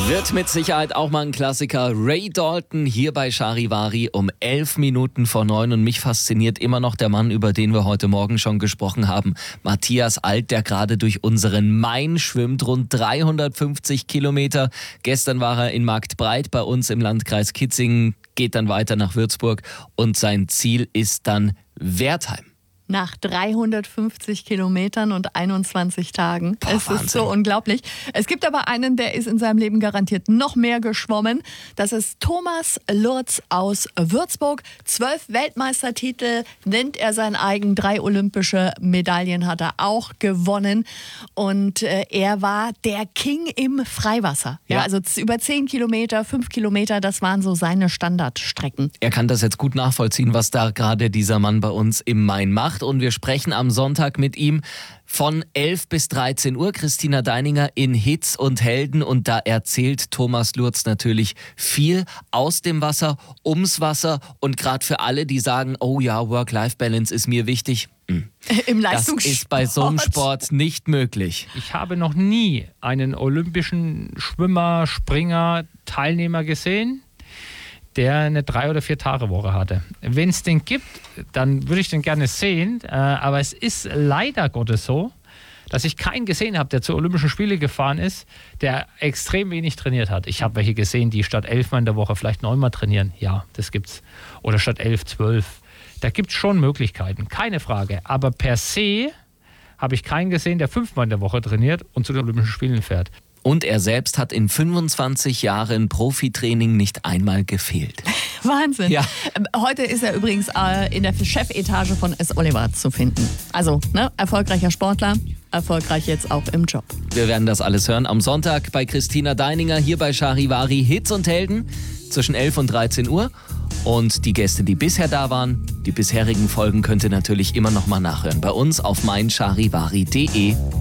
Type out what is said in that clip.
Wird mit Sicherheit auch mal ein Klassiker. Ray Dalton hier bei Charivari um 8:11. Und mich fasziniert immer noch der Mann, über den wir heute Morgen schon gesprochen haben. Matthias Alt, der gerade durch unseren Main schwimmt, rund 350 Kilometer. Gestern war er in Marktbreit bei uns im Landkreis Kitzingen, geht dann weiter nach Würzburg und sein Ziel ist dann Wertheim. Nach 350 Kilometern und 21 Tagen. Es Wahnsinn. ist so unglaublich. Es gibt aber einen, der ist in seinem Leben garantiert noch mehr geschwommen. Das ist Thomas Lurz aus Würzburg. 12 Weltmeistertitel nennt er sein eigen. 3 olympische Medaillen hat er auch gewonnen. Und er war der King im Freiwasser. Ja, also über 10 Kilometer, 5 Kilometer, das waren so seine Standardstrecken. Er kann das jetzt gut nachvollziehen, was da gerade dieser Mann bei uns im Main macht. Und wir sprechen am Sonntag mit ihm von 11 bis 13 Uhr. Christina Deininger in Hitz und Helden. Und da erzählt Thomas Lurz natürlich viel aus dem Wasser, ums Wasser. Und gerade für alle, die sagen, oh ja, Work-Life-Balance ist mir wichtig. Im Leistungssport. Das ist bei so einem Sport nicht möglich. Ich habe noch nie einen olympischen Schwimmer, Springer, Teilnehmer gesehen, der eine 3- oder 4-Tage-Woche hatte. Wenn es den gibt, dann würde ich den gerne sehen. Aber es ist leider Gottes so, dass ich keinen gesehen habe, der zu Olympischen Spielen gefahren ist, der extrem wenig trainiert hat. Ich habe welche gesehen, die statt 11 Mal in der Woche vielleicht 9 Mal trainieren. Ja, das gibt's. Oder statt 11, 12. Da gibt es schon Möglichkeiten, keine Frage. Aber per se habe ich keinen gesehen, der 5 Mal in der Woche trainiert und zu den Olympischen Spielen fährt. Und er selbst hat in 25 Jahren Profitraining nicht einmal gefehlt. Wahnsinn. Ja. Heute ist er übrigens in der Chefetage von S. Oliver zu finden. Also, erfolgreicher Sportler, erfolgreich jetzt auch im Job. Wir werden das alles hören am Sonntag bei Christina Deininger hier bei Charivari. Hitz und Helden zwischen 11 und 13 Uhr. Und die Gäste, die bisher da waren, die bisherigen Folgen könnt ihr natürlich immer noch mal nachhören bei uns auf meincharivari.de.